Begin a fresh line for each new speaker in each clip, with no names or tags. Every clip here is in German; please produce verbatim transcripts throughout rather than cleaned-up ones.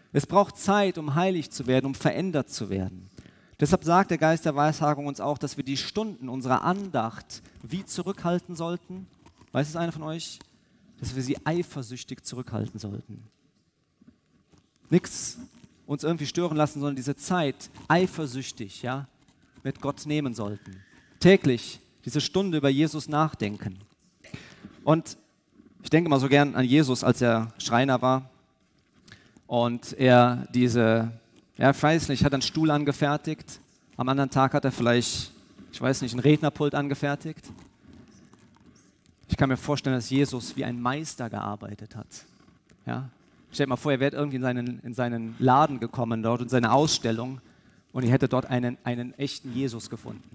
Es braucht Zeit, um heilig zu werden, um verändert zu werden. Deshalb sagt der Geist der Weissagung uns auch, dass wir die Stunden unserer Andacht wie zurückhalten sollten. Weiß es einer von euch? Dass wir sie eifersüchtig zurückhalten sollten. Nichts uns irgendwie stören lassen, sondern diese Zeit eifersüchtig, ja, mit Gott nehmen sollten. Täglich diese Stunde über Jesus nachdenken. Und ich denke mal so gern an Jesus, als er Schreiner war und er diese, ja, ich weiß nicht, hat einen Stuhl angefertigt. Am anderen Tag hat er vielleicht, ich weiß nicht, ein Rednerpult angefertigt. Ich kann mir vorstellen, dass Jesus wie ein Meister gearbeitet hat. Ja? Stellt mal vor, er wäre irgendwie in seinen, in seinen Laden gekommen, dort in seine Ausstellung, und ihr hättet dort einen, einen echten Jesus gefunden.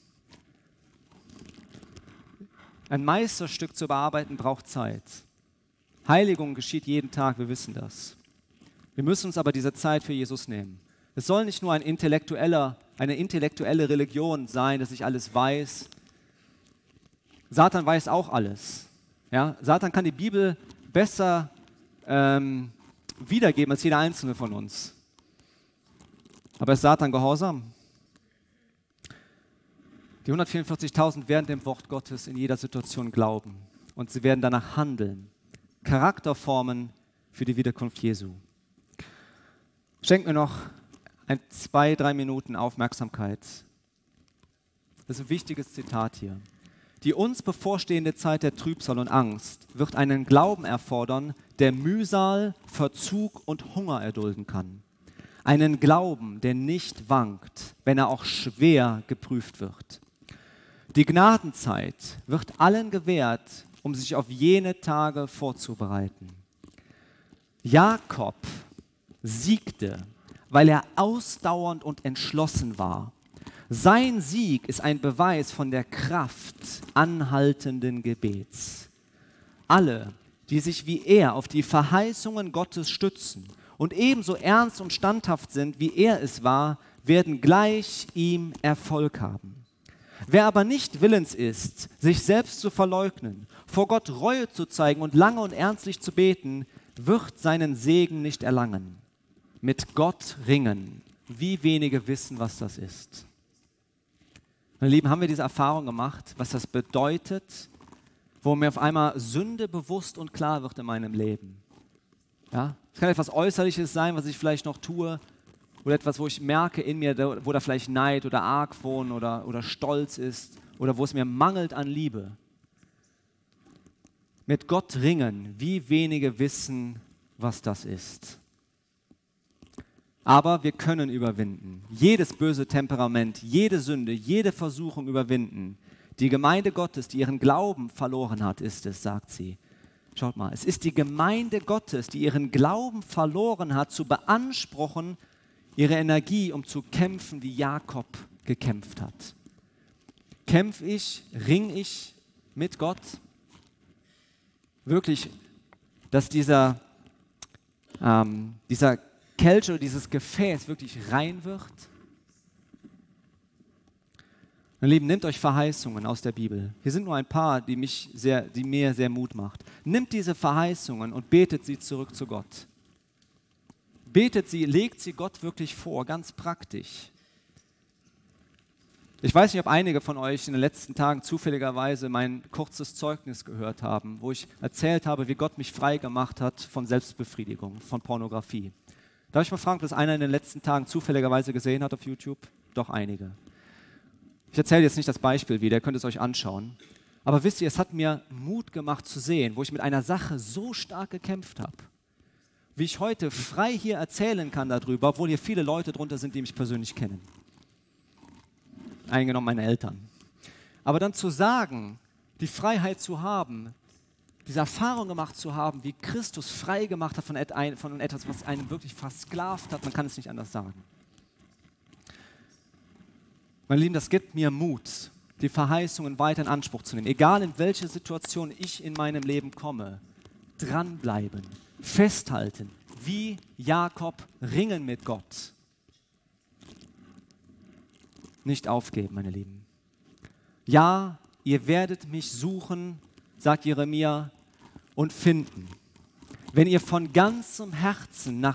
Ein Meisterstück zu bearbeiten braucht Zeit. Heiligung geschieht jeden Tag, wir wissen das. Wir müssen uns aber diese Zeit für Jesus nehmen. Es soll nicht nur ein intellektueller, eine intellektuelle Religion sein, dass ich alles weiß. Satan weiß auch alles. Ja? Satan kann die Bibel besser ähm, wiedergeben als jeder Einzelne von uns. Aber ist Satan gehorsam? Die hundertvierundvierzigtausend werden dem Wort Gottes in jeder Situation glauben und sie werden danach handeln. Charakterformen für die Wiederkunft Jesu. Schenkt mir noch ein, zwei, drei Minuten Aufmerksamkeit. Das ist ein wichtiges Zitat hier. Die uns bevorstehende Zeit der Trübsal und Angst wird einen Glauben erfordern, der Mühsal, Verzug und Hunger erdulden kann. Einen Glauben, der nicht wankt, wenn er auch schwer geprüft wird. Die Gnadenzeit wird allen gewährt, um sich auf jene Tage vorzubereiten. Jakob siegte, weil er ausdauernd und entschlossen war. Sein Sieg ist ein Beweis von der Kraft anhaltenden Gebets. Alle, die sich wie er auf die Verheißungen Gottes stützen und ebenso ernst und standhaft sind, wie er es war, werden gleich ihm Erfolg haben. Wer aber nicht willens ist, sich selbst zu verleugnen, vor Gott Reue zu zeigen und lange und ernstlich zu beten, wird seinen Segen nicht erlangen. Mit Gott ringen. Wie wenige wissen, was das ist. Meine Lieben, haben wir diese Erfahrung gemacht, was das bedeutet, wo mir auf einmal Sünde bewusst und klar wird in meinem Leben. Ja? Es kann etwas Äußerliches sein, was ich vielleicht noch tue, oder etwas, wo ich merke in mir, wo da vielleicht Neid oder Argwohn oder, oder Stolz ist oder wo es mir mangelt an Liebe. Mit Gott ringen, wie wenige wissen, was das ist. Aber wir können überwinden. Jedes böse Temperament, jede Sünde, jede Versuchung überwinden. Die Gemeinde Gottes, die ihren Glauben verloren hat, ist es, sagt sie. Schaut mal, es ist die Gemeinde Gottes, die ihren Glauben verloren hat, zu beanspruchen, ihre Energie, um zu kämpfen, wie Jakob gekämpft hat. Kämpfe ich, ring ich mit Gott? Wirklich, dass dieser, ähm, dieser Kelch oder dieses Gefäß wirklich rein wird? Meine Lieben, nehmt euch Verheißungen aus der Bibel. Hier sind nur ein paar, die, mich sehr, die mir sehr Mut macht. Nimmt diese Verheißungen und betet sie zurück zu Gott. Betet sie, legt sie Gott wirklich vor, ganz praktisch. Ich weiß nicht, ob einige von euch in den letzten Tagen zufälligerweise mein kurzes Zeugnis gehört haben, wo ich erzählt habe, wie Gott mich frei gemacht hat von Selbstbefriedigung, von Pornografie. Darf ich mal fragen, ob das einer in den letzten Tagen zufälligerweise gesehen hat auf YouTube? Doch einige. Ich erzähle jetzt nicht das Beispiel wieder, ihr könnt es euch anschauen. Aber wisst ihr, es hat mir Mut gemacht zu sehen, wo ich mit einer Sache so stark gekämpft habe. Wie ich heute frei hier erzählen kann darüber, obwohl hier viele Leute drunter sind, die mich persönlich kennen. Eingenommen meine Eltern. Aber dann zu sagen, die Freiheit zu haben, diese Erfahrung gemacht zu haben, wie Christus frei gemacht hat von, et von etwas, was einen wirklich versklavt hat, man kann es nicht anders sagen. Meine Lieben, das gibt mir Mut, die Verheißungen weiter in Anspruch zu nehmen. Egal in welche Situation ich in meinem Leben komme, dranbleiben, festhalten, wie Jakob ringen mit Gott. Nicht aufgeben, meine Lieben. Ja, ihr werdet mich suchen, sagt Jeremia, und finden, wenn ihr von ganzem Herzen nach